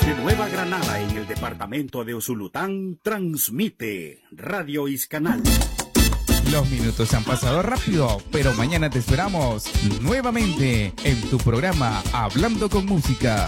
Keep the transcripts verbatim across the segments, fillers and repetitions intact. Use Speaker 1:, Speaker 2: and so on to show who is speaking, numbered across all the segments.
Speaker 1: Desde Nueva Granada, en el departamento de Usulután, transmite Radio Iscanal.
Speaker 2: Los minutos han pasado rápido, pero mañana te esperamos nuevamente en tu programa Hablando con Música.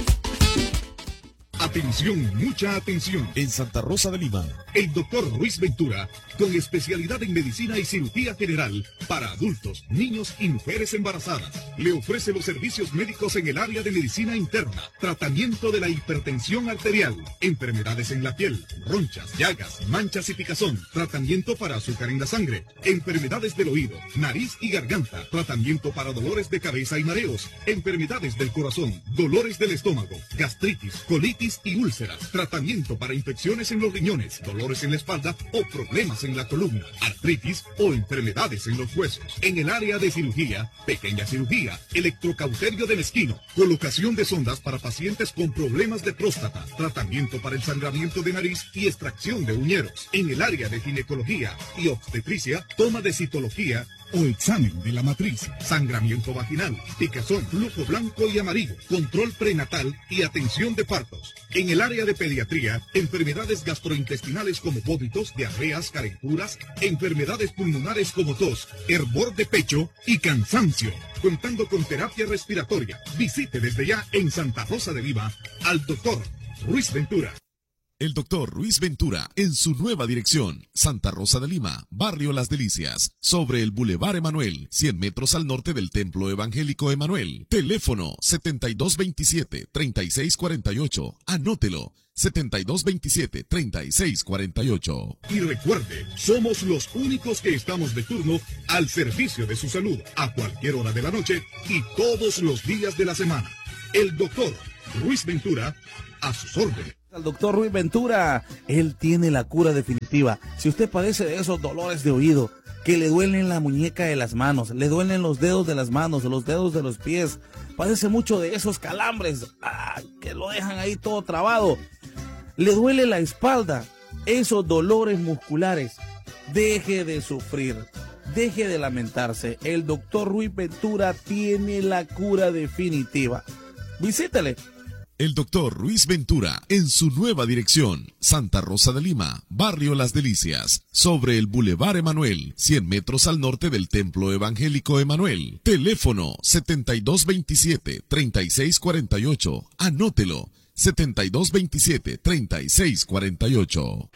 Speaker 3: Atención, mucha atención. En Santa Rosa de Lima, el doctor Ruiz Ventura, con especialidad en medicina y cirugía general para adultos, niños y mujeres embarazadas, le ofrece los servicios médicos en el área de medicina interna, tratamiento de la hipertensión arterial, enfermedades en la piel, ronchas, llagas, manchas y picazón, tratamiento para azúcar en la sangre, enfermedades del oído, nariz y garganta, tratamiento para dolores de cabeza y mareos, enfermedades del corazón, dolores del estómago, gastritis, colitis y úlceras, tratamiento para infecciones en los riñones, dolores en la espalda o problemas en la columna, artritis o enfermedades en los huesos. En el área de cirugía, pequeña cirugía, electrocauterio del esquino, colocación de sondas para pacientes con problemas de próstata, tratamiento para el sangramiento de nariz y extracción de uñeros. En el área de ginecología y obstetricia, toma de citología o examen de la matriz, sangramiento vaginal, picazón, flujo blanco y amarillo, control prenatal y atención de partos. En el área de pediatría, enfermedades gastrointestinales como vómitos, diarreas, calenturas, enfermedades pulmonares como tos, hervor de pecho y cansancio. Contando con terapia respiratoria, visite desde ya en Santa Rosa de Lima al doctor Ruiz Ventura.
Speaker 4: El doctor Ruiz Ventura en su nueva dirección, Santa Rosa de Lima, Barrio Las Delicias, sobre el Boulevard Emanuel, cien metros al norte del Templo Evangélico Emanuel. Teléfono setenta y dos veintisiete, treinta y seis cuarenta y ocho. Anótelo, setenta y dos veintisiete, treinta y seis cuarenta y ocho.
Speaker 3: Y recuerde, somos los únicos que estamos de turno al servicio de su salud, a cualquier hora de la noche y todos los días de la semana. El doctor Ruiz Ventura, a sus órdenes.
Speaker 5: Al doctor Ruiz Ventura, él tiene la cura definitiva. Si usted padece de esos dolores de oído, que le duelen la muñeca de las manos, le duelen los dedos de las manos, los dedos de los pies, padece mucho de esos calambres, ¡ah!, que lo dejan ahí todo trabado, le duele la espalda, esos dolores musculares, deje de sufrir, deje de lamentarse. El doctor Ruiz Ventura tiene la cura definitiva. Visítele.
Speaker 4: El doctor Ruiz Ventura en su nueva dirección, Santa Rosa de Lima, Barrio Las Delicias, sobre el Boulevard Emanuel, cien metros al norte del Templo Evangélico Emanuel. Teléfono setenta y dos veintisiete, treinta y seis cuarenta y ocho. Anótelo, setenta y dos veintisiete, treinta y seis cuarenta y ocho.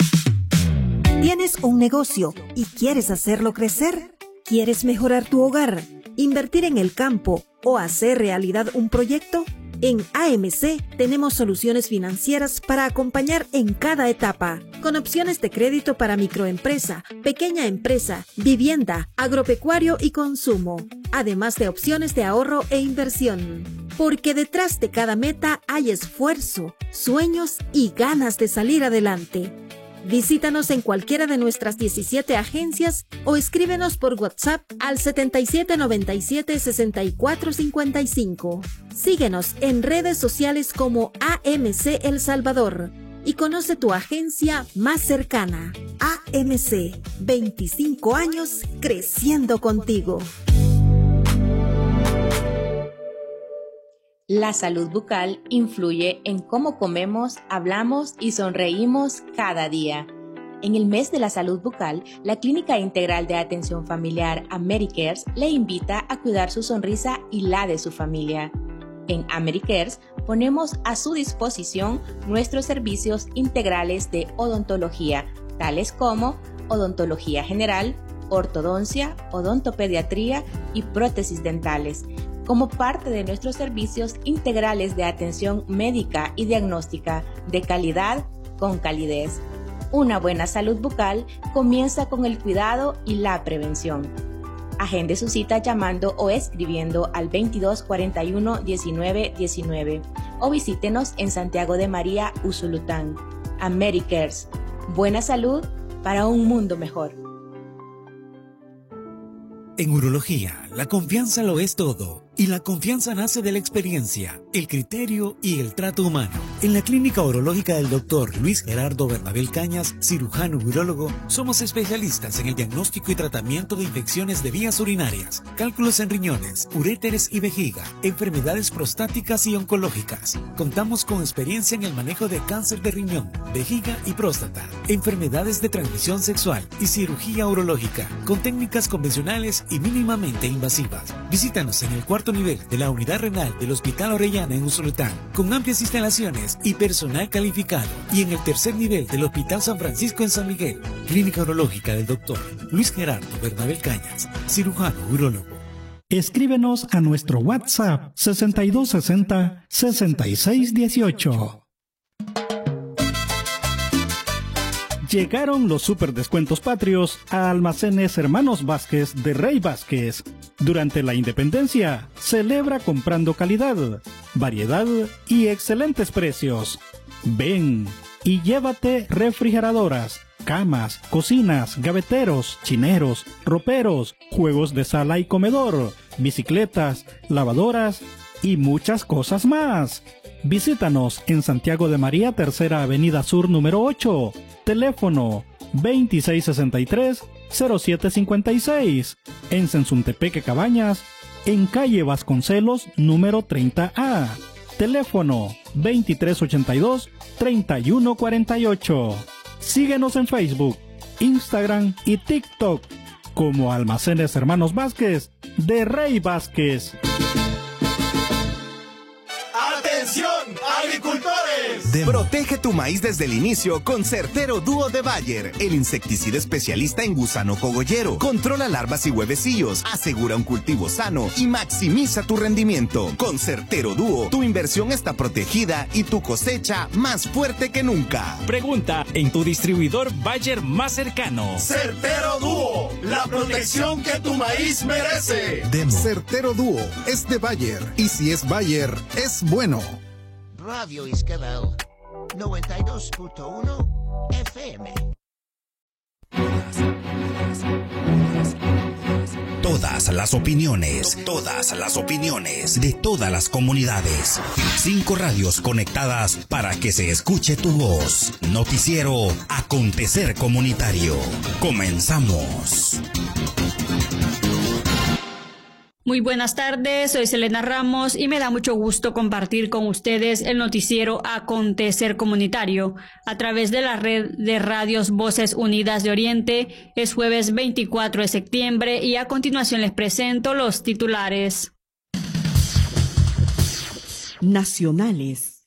Speaker 6: ¿Tienes un negocio y quieres hacerlo crecer? ¿Quieres mejorar tu hogar, invertir en el campo o hacer realidad un proyecto? En A M C tenemos soluciones financieras para acompañar en cada etapa, con opciones de crédito para microempresa, pequeña empresa, vivienda, agropecuario y consumo, además de opciones de ahorro e inversión. Porque detrás de cada meta hay esfuerzo, sueños y ganas de salir adelante. Visítanos en cualquiera de nuestras diecisiete agencias o escríbenos por WhatsApp al setenta y siete noventa y siete, sesenta y cuatro cincuenta y cinco. Síguenos en redes sociales como A M C El Salvador y conoce tu agencia más cercana. A M C, veinticinco años creciendo contigo.
Speaker 7: La salud bucal influye en cómo comemos, hablamos y sonreímos cada día. En el mes de la salud bucal, la Clínica Integral de Atención Familiar AmeriCares le invita a cuidar su sonrisa y la de su familia. En AmeriCares ponemos a su disposición nuestros servicios integrales de odontología, tales como odontología general, ortodoncia, odontopediatría y prótesis dentales, como parte de nuestros servicios integrales de atención médica y diagnóstica de calidad con calidez. Una buena salud bucal comienza con el cuidado y la prevención. Agende su cita llamando o escribiendo al veintidós cuarenta y uno, diecinueve diecinueve o visítenos en Santiago de María, Usulután. AmeriCares. Buena salud para un mundo mejor.
Speaker 8: En urología, la confianza lo es todo. Y la confianza nace de la experiencia, el criterio y el trato humano. En la Clínica Urológica del doctor Luis Gerardo Bernabel Cañas, cirujano urólogo, somos especialistas en el diagnóstico y tratamiento de infecciones de vías urinarias, cálculos en riñones, uréteres y vejiga, enfermedades prostáticas y oncológicas. Contamos con experiencia en el manejo de cáncer de riñón, vejiga y próstata, enfermedades de transmisión sexual y cirugía urológica, con técnicas convencionales y mínimamente invasivas. Visítanos en el cuarto nivel de la unidad renal del Hospital Orellana en Usulután, con amplias instalaciones y personal calificado, y en el tercer nivel del Hospital San Francisco en San Miguel. Clínica Urológica del doctor Luis Gerardo Bernabel Cañas, cirujano urólogo.
Speaker 9: Escríbenos a nuestro WhatsApp sesenta y dos sesenta, sesenta y seis dieciocho. Llegaron los super descuentos patrios a Almacenes Hermanos Vázquez de Rey Vázquez. Durante la independencia, celebra comprando calidad, variedad y excelentes precios. Ven y llévate refrigeradoras, camas, cocinas, gaveteros, chineros, roperos, juegos de sala y comedor, bicicletas, lavadoras y muchas cosas más. Visítanos en Santiago de María, Tercera Avenida Sur número ocho. Teléfono veintiséis sesenta y tres, cero siete cincuenta y seis. En Sensuntepeque Cabañas, en calle Vasconcelos número treinta A. Teléfono veintitrés ochenta y dos, treinta y uno cuarenta y ocho. Síguenos en Facebook, Instagram y TikTok como Almacenes Hermanos Vázquez de Rey Vázquez.
Speaker 10: ¡Atención, agricultores! Protege tu maíz desde el inicio con Certero Dúo de Bayer, el insecticida especialista en gusano cogollero. Controla larvas y huevecillos, asegura un cultivo sano y maximiza tu rendimiento. Con Certero Dúo, tu inversión está protegida y tu cosecha más fuerte que nunca.
Speaker 11: Pregunta en tu distribuidor Bayer más cercano.
Speaker 10: Certero Dúo, la protección que tu maíz merece.
Speaker 12: Demo. Certero Dúo es de Bayer, y si es Bayer, es bueno.
Speaker 13: Radio Isquebel, noventa y dos punto uno F M.
Speaker 1: Todas las opiniones, todas las opiniones de todas las comunidades. Cinco radios conectadas para que se escuche tu voz. Noticiero Acontecer Comunitario. Comenzamos.
Speaker 14: Muy buenas tardes, soy Selena Ramos y me da mucho gusto compartir con ustedes el noticiero Acontecer Comunitario a través de la red de radios Voces Unidas de Oriente. Es jueves veinticuatro de septiembre y a continuación les presento los titulares
Speaker 15: nacionales.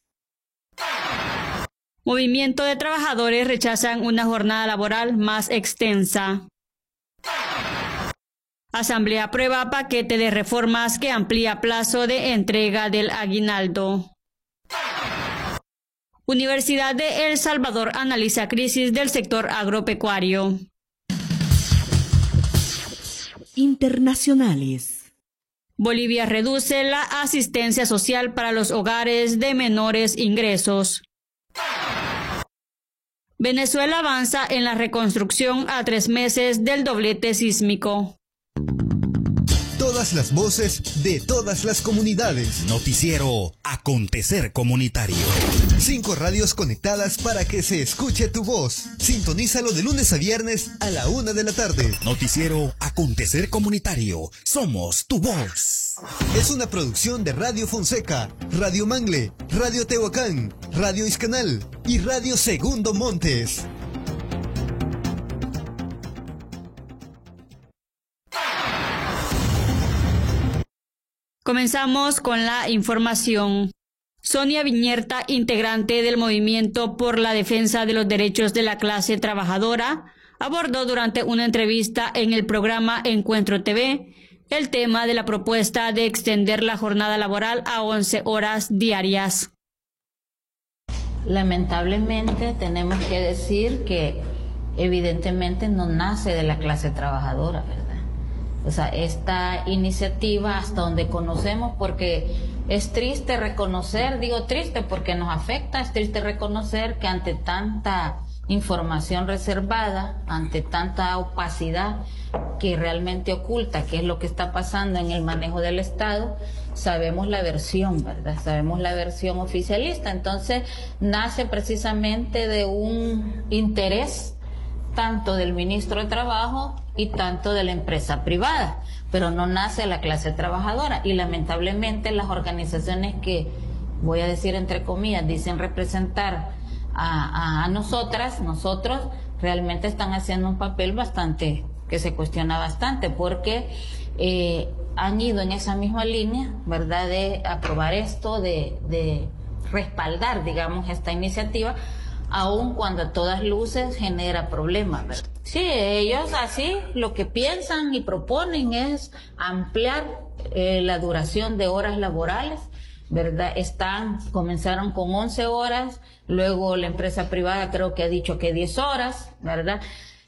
Speaker 14: Movimiento de trabajadores rechazan una jornada laboral más extensa. Asamblea aprueba paquete de reformas que amplía plazo de entrega del aguinaldo. Universidad de El Salvador analiza crisis del sector agropecuario.
Speaker 15: Internacionales.
Speaker 14: Bolivia reduce la asistencia social para los hogares de menores ingresos. Venezuela avanza en la reconstrucción a tres meses del doblete sísmico.
Speaker 16: Todas las voces de todas las comunidades.
Speaker 1: Noticiero Acontecer Comunitario.
Speaker 16: Cinco radios conectadas para que se escuche tu voz. Sintonízalo de lunes a viernes a la una de la tarde.
Speaker 1: Noticiero Acontecer Comunitario. Somos tu voz.
Speaker 16: Es una producción de Radio Fonseca, Radio Mangle, Radio Tehuacán, Radio Iscanal y Radio Segundo Montes.
Speaker 14: Comenzamos con la información. Sonia Viñerta, integrante del Movimiento por la Defensa de los Derechos de la Clase Trabajadora, abordó durante una entrevista en el programa Encuentro T V el tema de la propuesta de extender la jornada laboral a once horas diarias.
Speaker 17: Lamentablemente tenemos que decir que evidentemente no nace de la clase trabajadora, ¿verdad? O sea, esta iniciativa, hasta donde conocemos, porque es triste reconocer, digo triste porque nos afecta, es triste reconocer que ante tanta información reservada, ante tanta opacidad, que realmente oculta qué es lo que está pasando en el manejo del Estado. Sabemos la versión, ¿verdad? Sabemos la versión oficialista. Entonces, nace precisamente de un interés tanto del ministro de Trabajo y tanto de la empresa privada, pero no nace de la clase trabajadora. Y lamentablemente las organizaciones que, voy a decir entre comillas, dicen representar a, a, a nosotras, nosotros, realmente están haciendo un papel bastante, que se cuestiona bastante, porque eh, han ido en esa misma línea, ¿verdad?, de aprobar esto, de, de respaldar, digamos, esta iniciativa, aun cuando a todas luces genera problemas, ¿verdad? Sí, ellos así lo que piensan y proponen es ampliar eh, la duración de horas laborales, ¿verdad? Están, comenzaron con once horas, luego la empresa privada creo que ha dicho que diez horas, ¿verdad?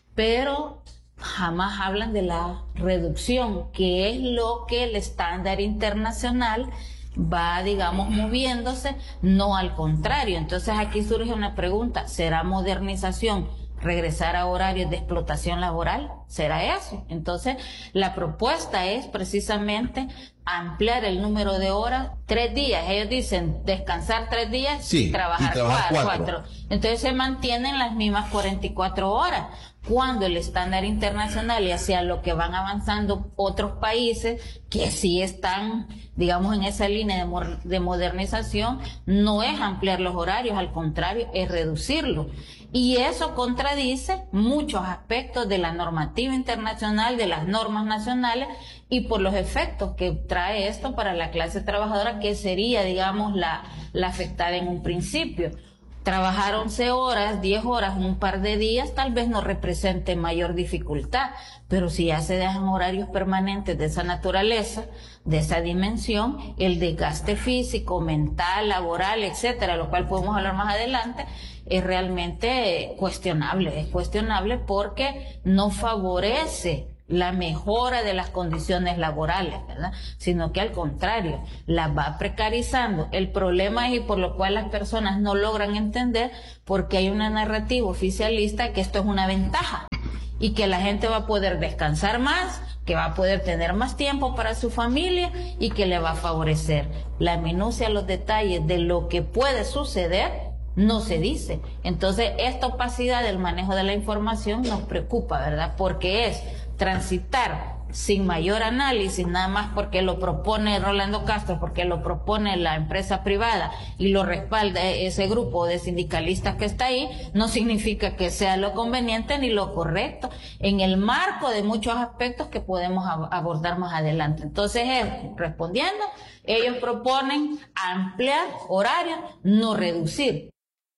Speaker 17: Pero jamás hablan de la reducción, que es lo que el estándar internacional va, digamos, moviéndose, no al contrario. Entonces aquí surge una pregunta: ¿será modernización regresar a horarios de explotación laboral? ¿Será eso? Entonces la propuesta es precisamente ampliar el número de horas, tres días. Ellos dicen descansar tres días, sí, y trabajar, y trabajar cuatro, cuatro. Entonces se mantienen las mismas cuarenta y cuatro horas. Cuando el estándar internacional, y hacia lo que van avanzando otros países que sí están, digamos, en esa línea de, de modernización, no es ampliar los horarios, al contrario, es reducirlos. Y eso contradice muchos aspectos de la normativa internacional, de las normas nacionales, y por los efectos que trae esto para la clase trabajadora, que sería, digamos, la, la afectada en un principio. Trabajar once horas, diez horas, un par de días, tal vez no represente mayor dificultad, pero si ya se dejan horarios permanentes de esa naturaleza, de esa dimensión, el desgaste físico, mental, laboral, etcétera, lo cual podemos hablar más adelante, es realmente cuestionable, es cuestionable porque no favorece la mejora de las condiciones laborales, ¿verdad? Sino que al contrario, las va precarizando. El problema es, y por lo cual las personas no logran entender, porque hay una narrativa oficialista que esto es una ventaja y que la gente va a poder descansar más, que va a poder tener más tiempo para su familia y que le va a favorecer. La minucia, los detalles de lo que puede suceder no se dice. Entonces, esta opacidad del manejo de la información nos preocupa, ¿verdad? Porque es transitar sin mayor análisis, nada más porque lo propone Rolando Castro, porque lo propone la empresa privada y lo respalda ese grupo de sindicalistas que está ahí, no significa que sea lo conveniente ni lo correcto en el marco de muchos aspectos que podemos ab- abordar más adelante. Entonces, eh, respondiendo, ellos proponen ampliar horarios, no reducir.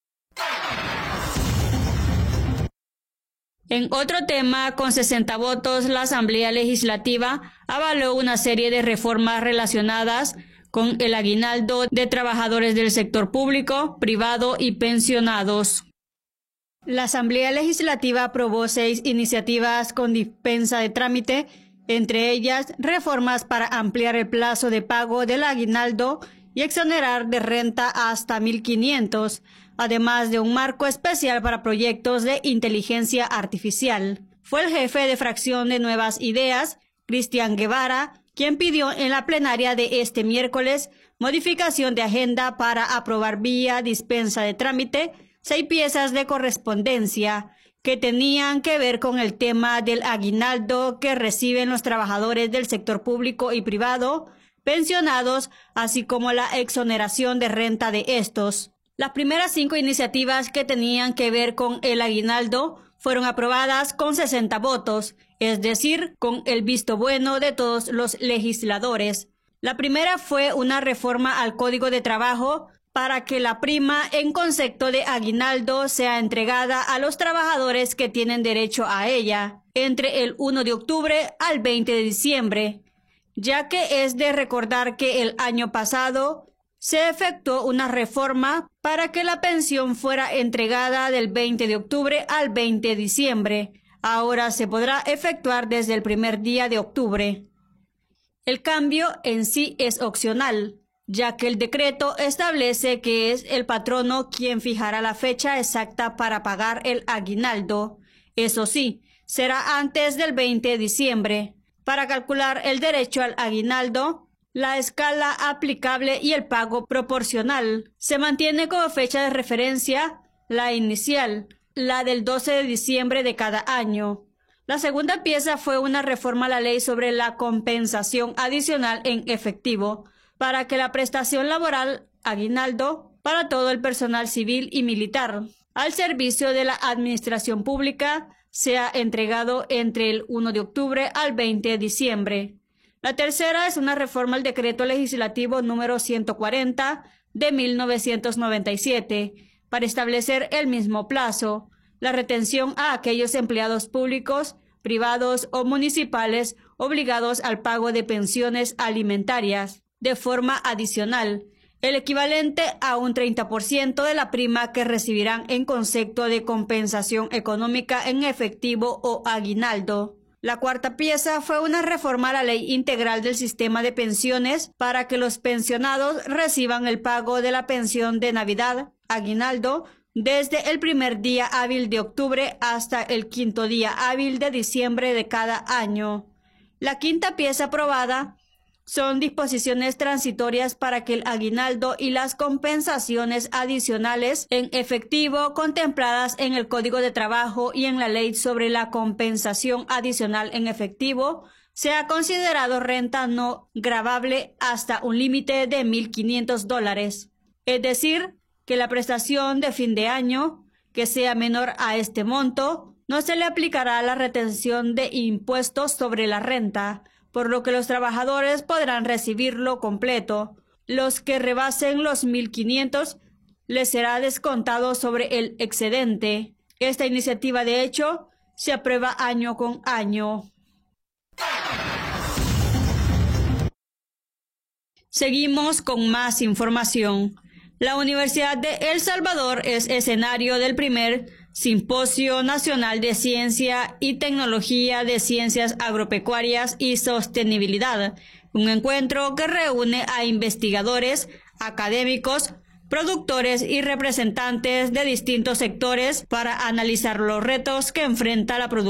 Speaker 14: En otro tema, con sesenta votos, la Asamblea Legislativa avaló una serie de reformas relacionadas con el aguinaldo de trabajadores del sector público, privado y pensionados. La Asamblea Legislativa aprobó seis iniciativas con dispensa de trámite, entre ellas reformas para ampliar el plazo de pago del aguinaldo y exonerar de renta hasta mil quinientos, además de un marco especial para proyectos de inteligencia artificial. Fue el jefe de fracción de Nuevas Ideas, Cristian Guevara, quien pidió en la plenaria de este miércoles modificación de agenda para aprobar vía dispensa de trámite seis piezas de correspondencia que tenían que ver con el tema del aguinaldo que reciben los trabajadores del sector público y privado, pensionados, así como la exoneración de renta de estos. Las primeras cinco iniciativas que tenían que ver con el aguinaldo fueron aprobadas con sesenta votos, es decir, con el visto bueno de todos los legisladores. La primera fue una reforma al Código de Trabajo para que la prima en concepto de aguinaldo sea entregada a los trabajadores que tienen derecho a ella entre el primero de octubre al veinte de diciembre, ya que es de recordar que el año pasado se efectuó una reforma para que la pensión fuera entregada del veinte de octubre al veinte de diciembre. Ahora se podrá efectuar desde el primer día de octubre. El cambio en sí es opcional, ya que el decreto establece que es el patrono quien fijará la fecha exacta para pagar el aguinaldo. Eso sí, será antes del veinte de diciembre. Para calcular el derecho al aguinaldo, la escala aplicable y el pago proporcional se mantiene como fecha de referencia la inicial, la del doce de diciembre de cada año. La segunda pieza fue una reforma a la ley sobre la compensación adicional en efectivo para que la prestación laboral aguinaldo para todo el personal civil y militar al servicio de la administración pública sea entregado entre el primero de octubre al veinte de diciembre. La tercera es una reforma al decreto legislativo número ciento cuarenta de mil novecientos noventa y siete para establecer el mismo plazo, la retención a aquellos empleados públicos, privados o municipales obligados al pago de pensiones alimentarias de forma adicional, el equivalente a un treinta por ciento de la prima que recibirán en concepto de compensación económica en efectivo o aguinaldo. La cuarta pieza fue una reforma a la ley integral del sistema de pensiones para que los pensionados reciban el pago de la pensión de Navidad, aguinaldo, desde el primer día hábil de octubre hasta el quinto día hábil de diciembre de cada año. La quinta pieza aprobada son disposiciones transitorias para que el aguinaldo y las compensaciones adicionales en efectivo contempladas en el Código de Trabajo y en la Ley sobre la compensación adicional en efectivo sea considerado renta no gravable hasta un límite de mil quinientos dólares. Es decir, que la prestación de fin de año, que sea menor a este monto, no se le aplicará la retención de impuestos sobre la renta, por lo que los trabajadores podrán recibirlo completo. Los que rebasen los mil quinientos les será descontado sobre el excedente. Esta iniciativa, de hecho, se aprueba año con año. Seguimos con más información. La Universidad de El Salvador es escenario del primer Simposio Nacional de Ciencia y Tecnología de Ciencias Agropecuarias y Sostenibilidad, un encuentro que reúne a investigadores, académicos, productores y representantes de distintos sectores para analizar los retos que enfrenta la producción